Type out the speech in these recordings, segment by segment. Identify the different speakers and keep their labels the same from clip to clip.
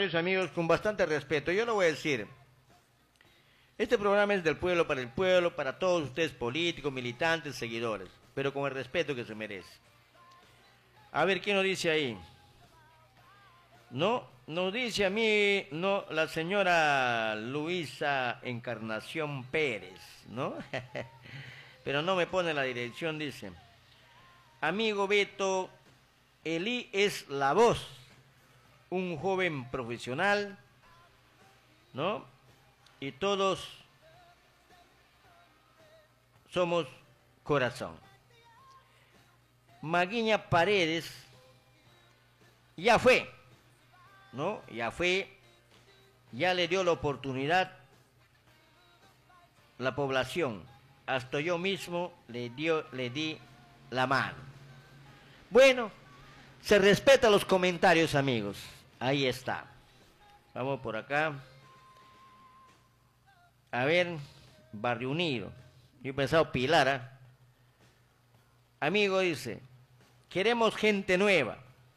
Speaker 1: comentarios, amigos, con bastante respeto. Yo lo voy a decir. Este programa es del pueblo, para todos ustedes, políticos, militantes, seguidores, pero con el respeto que se merece. A ver, ¿quién nos dice ahí? No, nos dice a mí, no, la señora Luisa Encarnación Pérez, ¿no? Pero no me pone la dirección, dice. Amigo Beto, Eli es la voz, un joven profesional, ¿no? Y todos somos corazón. Maguiña Paredes, ya fue, ¿no? Ya fue, ya le dio la oportunidad la población, hasta yo mismo le di la mano. Bueno, se respeta los comentarios, amigos. Ahí está. Vamos por acá. A ver, Barrio Unido. Yo he pensado Pilar, ¿eh? Amigo dice, queremos gente nueva,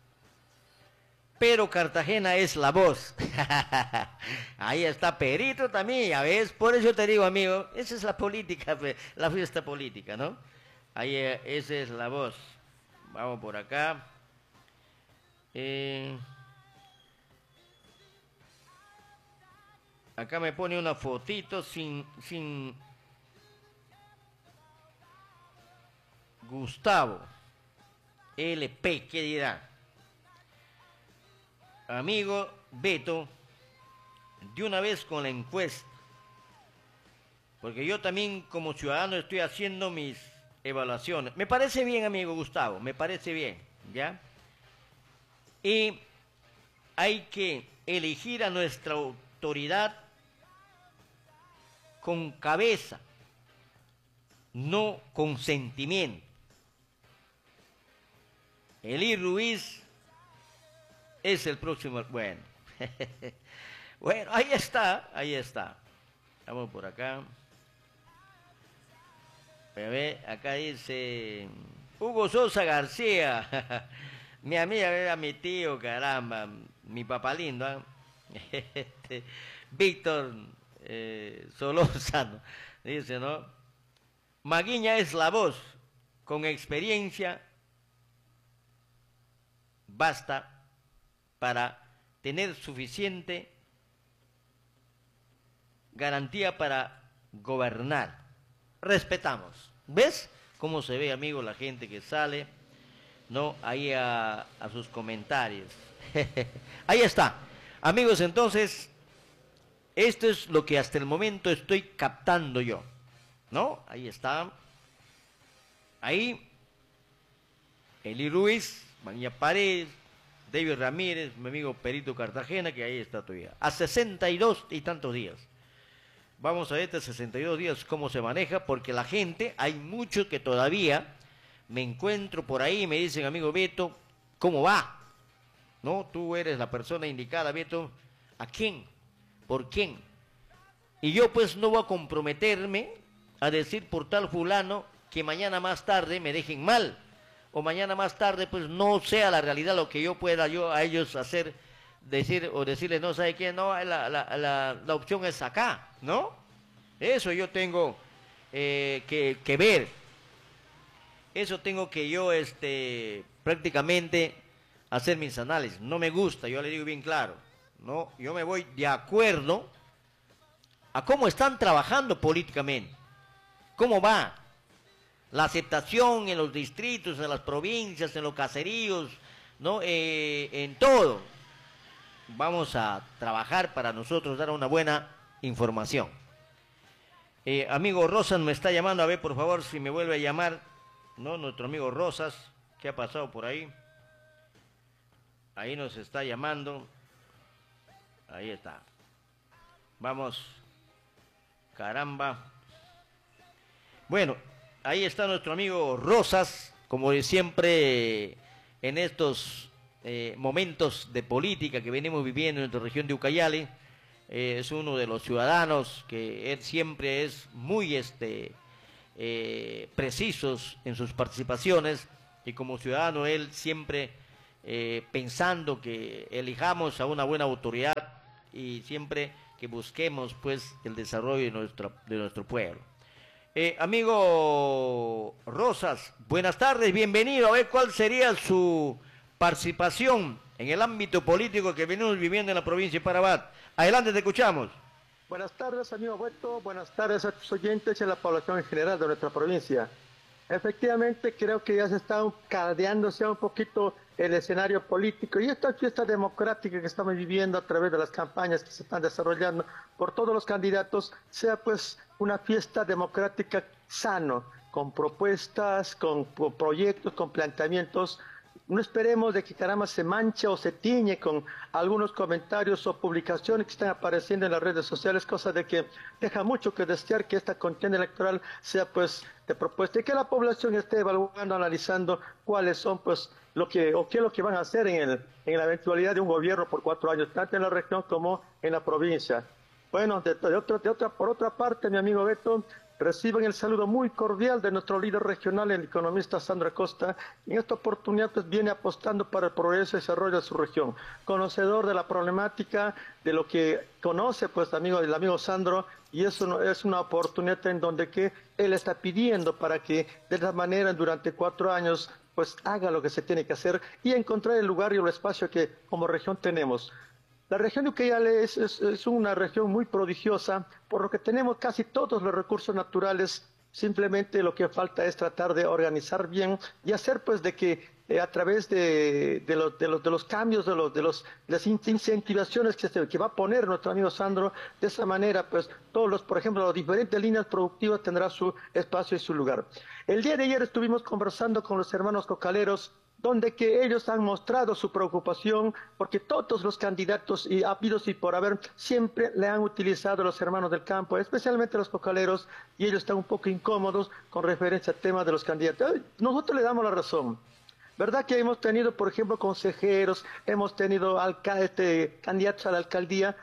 Speaker 1: pero Cartagena es la voz. Ahí está Perito también, ya ves, por eso te digo, amigo, esa es la política, la fiesta política, ¿no? Ahí, esa es la voz. Vamos por acá. Acá me pone una fotito sin Gustavo LP, ¿qué dirá? Amigo Beto, de una vez con la encuesta, porque yo también como ciudadano estoy haciendo mis evaluaciones. Me parece bien, amigo Gustavo, me parece bien, ¿ya? Y hay que elegir a nuestra autoridad con cabeza, no con sentimiento. Eli Ruiz es el próximo. Bueno, bueno, ahí está, ahí está. Vamos por acá. A ver, acá dice Hugo Sosa García. Mi amiga era mi tío, caramba, mi papá lindo, ¿eh? Víctor Solórzano dice, ¿no? Maguiña es la voz, con experiencia basta para tener suficiente garantía para gobernar. Respetamos. ¿Ves cómo se ve, amigo, la gente que sale, no, ahí a sus comentarios? Ahí está. Amigos, entonces, esto es lo que hasta el momento estoy captando yo, ¿no? Ahí está. Ahí, Eli Ruiz, María Paredes, David Ramírez, mi amigo Perito Cartagena, que ahí está todavía. A 62 y tantos días. Vamos a ver estos 62 días cómo se maneja, porque la gente, hay muchos que todavía me encuentro por ahí y me dicen, amigo Beto, ¿cómo va? No, tú eres la persona indicada, Beto. ¿A quién? ¿Por quién? Y yo pues no voy a comprometerme a decir por tal fulano que mañana más tarde me dejen mal, o mañana más tarde pues no sea la realidad lo que yo pueda yo a ellos hacer, decir o decirles, no, ¿sabe qué? No, la opción es acá, ¿no? Eso yo tengo que ver. Eso tengo que yo prácticamente hacer mis análisis. No me gusta, yo le digo bien claro, ¿no? Yo me voy de acuerdo a cómo están trabajando políticamente, cómo va la aceptación en los distritos, en las provincias, en los caseríos, ¿no? En todo. Vamos a trabajar para nosotros dar una buena información. Amigo Rosas me está llamando, a ver por favor si me vuelve a llamar, ¿no? Nuestro amigo Rosas, ¿qué ha pasado por ahí? Ahí nos está llamando. Ahí está. Vamos. Caramba. Bueno, ahí está nuestro amigo Rosas, como siempre en estos momentos de política que venimos viviendo en nuestra región de Ucayali. Es uno de los ciudadanos que él siempre es muy precisos en sus participaciones, y como ciudadano él siempre pensando que elijamos a una buena autoridad y siempre que busquemos pues el desarrollo de nuestro pueblo. Amigo Rosas, buenas tardes, bienvenido. A ver cuál sería su participación en el ámbito político que venimos viviendo en la provincia de Parabat. Adelante, te escuchamos.
Speaker 2: Buenas tardes, amigo Beto. Buenas tardes a tus oyentes y a la población en general de nuestra provincia. Efectivamente, creo que ya se está caldeándose un poquito el escenario político y esta fiesta democrática que estamos viviendo a través de las campañas que se están desarrollando por todos los candidatos, sea pues una fiesta democrática sano, con propuestas, con proyectos, con planteamientos. No esperemos de que caramba se manche o se tiñe con algunos comentarios o publicaciones que están apareciendo en las redes sociales, cosa de que deja mucho que desear que esta contienda electoral sea pues de propuesta y que la población esté evaluando, analizando cuáles son pues lo que o qué es lo que van a hacer en la eventualidad de un gobierno por 4 años, tanto en la región como en la provincia. Bueno, por otra parte, mi amigo Beto, reciban el saludo muy cordial de nuestro líder regional, el economista Sandro Acosta. En esta oportunidad pues, viene apostando para el progreso y desarrollo de su región. Conocedor de la problemática, de lo que conoce pues el amigo Sandro, y eso es una oportunidad en donde que él está pidiendo para que de esa manera durante 4 años pues haga lo que se tiene que hacer y encontrar el lugar y el espacio que como región tenemos. La región de Ucayali es una región muy prodigiosa, por lo que tenemos casi todos los recursos naturales, simplemente lo que falta es tratar de organizar bien y hacer pues de que a través de los cambios, las incentivaciones que va a poner nuestro amigo Sandro, de esa manera pues por ejemplo, las diferentes líneas productivas tendrán su espacio y su lugar. El día de ayer estuvimos conversando con los hermanos cocaleros, donde que ellos han mostrado su preocupación porque todos los candidatos y habidos y por haber siempre le han utilizado a los hermanos del campo, especialmente los cocaleros, y ellos están un poco incómodos con referencia al tema de los candidatos. Nosotros le damos la razón. ¿Verdad que hemos tenido, por ejemplo, consejeros, hemos tenido candidatos a la alcaldía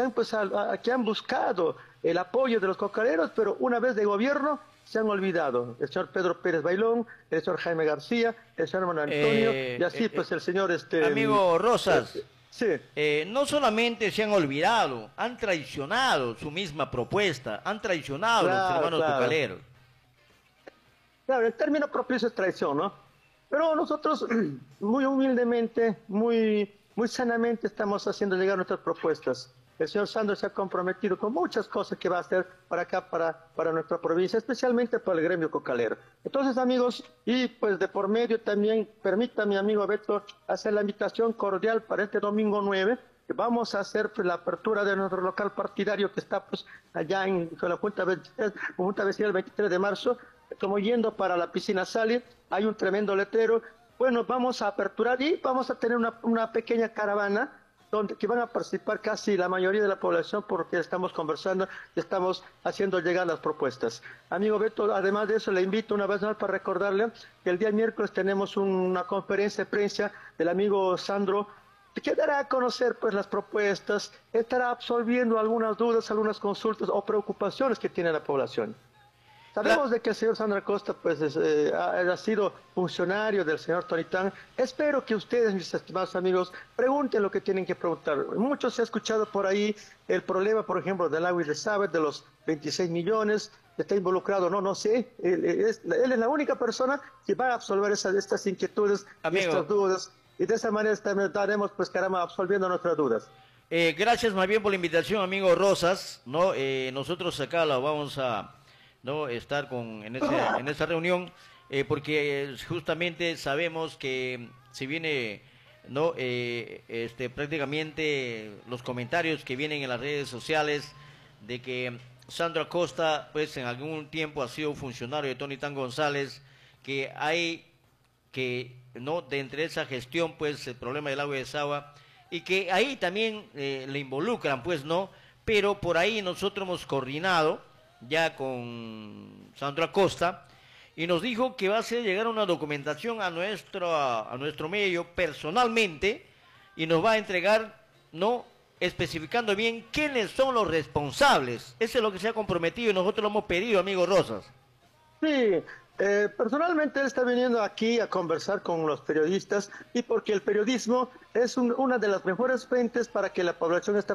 Speaker 2: que han buscado el apoyo de los cocaleros, pero una vez de gobierno se han olvidado? El señor Pedro Pérez Bailón, el señor Jaime García, el señor Manuel Antonio, y así pues el señor...
Speaker 1: Amigo Rosas,
Speaker 2: sí.
Speaker 1: no solamente se han olvidado, han traicionado su misma propuesta, han traicionado a los hermanos cocaleros.
Speaker 2: Claro, el término propicio es traición, ¿no? Pero nosotros muy humildemente, muy sanamente estamos haciendo llegar nuestras propuestas. El señor Sandro se ha comprometido con muchas cosas que va a hacer para acá, para nuestra provincia, especialmente para el gremio cocalero. Entonces, amigos, y pues de por medio también, permítame, amigo Beto, hacer la invitación cordial para este domingo 9, que vamos a hacer pues, la apertura de nuestro local partidario que está pues allá en la Junta Vecinal el 23 de marzo, como yendo para la piscina Sally, hay un tremendo letrero. Bueno, vamos a aperturar y vamos a tener una pequeña caravana que van a participar casi la mayoría de la población porque estamos conversando y estamos haciendo llegar las propuestas. Amigo Beto, además de eso le invito una vez más para recordarle que el día miércoles tenemos una conferencia de prensa del amigo Sandro que dará a conocer pues las propuestas, estará absolviendo algunas dudas, algunas consultas o preocupaciones que tiene la población. Sabemos de que el señor Sandro Acosta pues, ha sido funcionario del señor Tonitán. Espero que ustedes, mis estimados amigos, pregunten lo que tienen que preguntar. Mucho se ha escuchado por ahí el problema, por ejemplo, del agua y de Sabe, de los 26 millones, está involucrado, no sé. Él es la única persona que va a absolver estas inquietudes, estas dudas. Y de esa manera estaremos, pues caramba, absolviendo nuestras dudas.
Speaker 1: Gracias más bien por la invitación, amigo Rosas. ¿No? Nosotros acá la vamos a... no estar en esa reunión porque justamente sabemos que si viene prácticamente los comentarios que vienen en las redes sociales de que Sandro Acosta pues en algún tiempo ha sido funcionario de Tonitán González, que hay que de entre esa gestión pues el problema del agua y desagüe y que ahí también le involucran pues pero por ahí nosotros hemos coordinado ya con Sandro Acosta y nos dijo que va a hacer llegar una documentación a nuestro medio personalmente y nos va a entregar, especificando bien quiénes son los responsables. Eso es lo que se ha comprometido y nosotros lo hemos pedido, amigo Rosas.
Speaker 2: Sí, personalmente él está viniendo aquí a conversar con los periodistas y porque el periodismo es una de las mejores fuentes para que la población esté